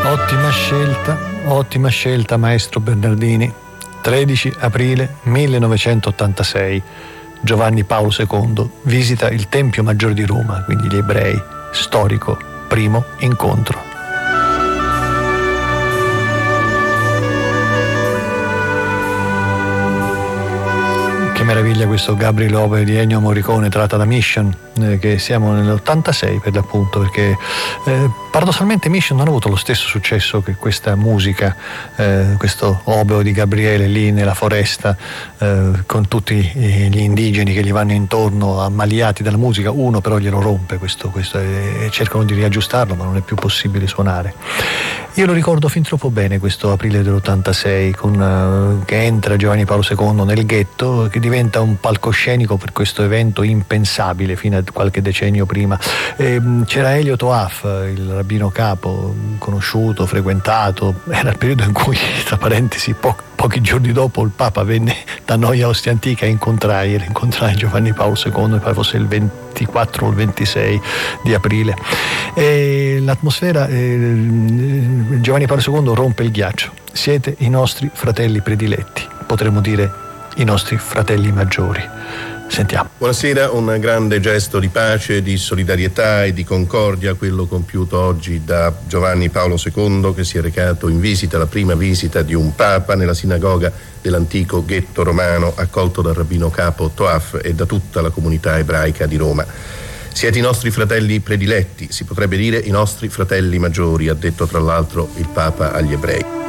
Ottima scelta, maestro Bernardini. 13 aprile 1986, Giovanni Paolo II visita il Tempio Maggiore di Roma, quindi gli ebrei, storico primo incontro. Che meraviglia questo Gabriel Opera di Ennio Morricone, tratta da Mission, che siamo nell'86 per l'appunto, perché paradossalmente Mission non ha avuto lo stesso successo che questa musica, questo obeo di Gabriele lì nella foresta, con tutti gli indigeni che gli vanno intorno ammaliati dalla musica. Uno però glielo rompe questo e cercano di riaggiustarlo, ma non è più possibile suonare. Io lo ricordo fin troppo bene questo aprile dell'86, che entra Giovanni Paolo II nel ghetto, che diventa un palcoscenico per questo evento impensabile fino a qualche decennio prima. C'era Elio Toaf, il rabbino capo, conosciuto, frequentato. Era il periodo in cui, tra parentesi, pochi giorni dopo il Papa venne da noi a Ostia Antica a incontrai Giovanni Paolo II, mi pare fosse il 24 o il 26 di aprile. E l'atmosfera, Giovanni Paolo II rompe il ghiaccio. Siete i nostri fratelli prediletti, potremmo dire i nostri fratelli maggiori. Sentiamo. Buonasera, un grande gesto di pace, di solidarietà e di concordia, quello compiuto oggi da Giovanni Paolo II, che si è recato in visita, la prima visita di un Papa nella sinagoga dell'antico ghetto romano, accolto dal rabbino capo Toaf e da tutta la comunità ebraica di Roma. Siete i nostri fratelli prediletti, si potrebbe dire i nostri fratelli maggiori, ha detto tra l'altro il Papa agli ebrei.